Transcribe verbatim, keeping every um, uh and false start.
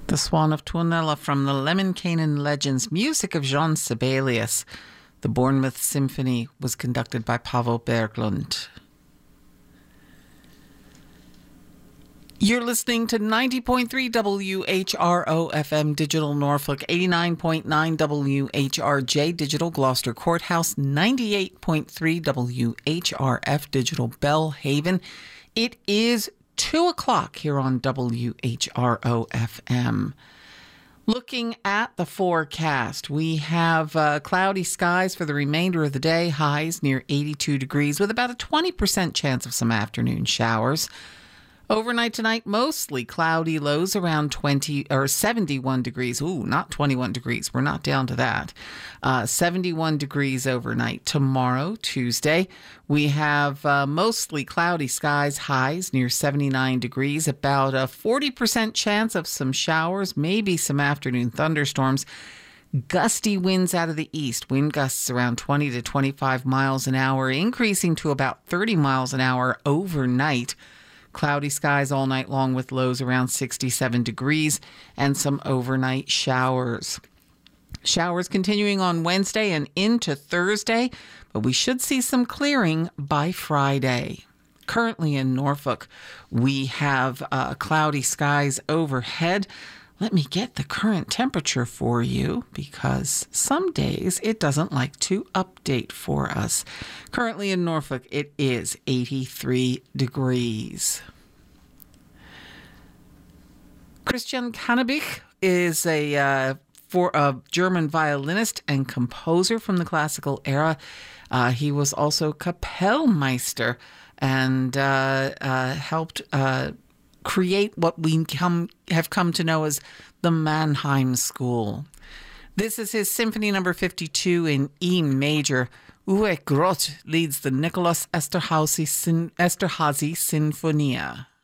The Swan of Tuonela from the Lemminkainen Legends, music of Jean Sibelius. The Bournemouth Symphony was conducted by Paavo Berglund. You're listening to ninety point three W H R O F M Digital Norfolk, eighty-nine point nine W H R J Digital Gloucester Courthouse, ninety-eight point three W H R F Digital Bellhaven. It is two o'clock here on W H R O F M. Looking at the forecast, we have uh, cloudy skies for the remainder of the day, highs near eighty-two degrees with about a twenty percent chance of some afternoon showers. Overnight tonight, mostly cloudy, lows around twenty or seventy-one degrees. Ooh, not twenty-one degrees. We're not down to that. Uh, seventy-one degrees overnight. Tomorrow, Tuesday, we have uh, mostly cloudy skies, highs near seventy-nine degrees, about a forty percent chance of some showers, maybe some afternoon thunderstorms. Gusty winds out of the east, wind gusts around twenty to twenty-five miles an hour, increasing to about thirty miles an hour overnight. Cloudy skies all night long with lows around sixty-seven degrees and some overnight showers. Showers continuing on Wednesday and into Thursday, but we should see some clearing by Friday. Currently in Norfolk, we have uh, cloudy skies overhead. Let me get the current temperature for you because some days it doesn't like to update for us. Currently in Norfolk, it is eighty-three degrees. Christian Cannabich is a uh, for a German violinist and composer from the classical era. Uh, he was also Kapellmeister and uh, uh, helped uh, create what we come, have come to know as the Mannheim School. This is his Symphony Number fifty-two in E major. Uwe Groth leads the Nicholas Esterhazy, Sin- Esterhazy Sinfonia.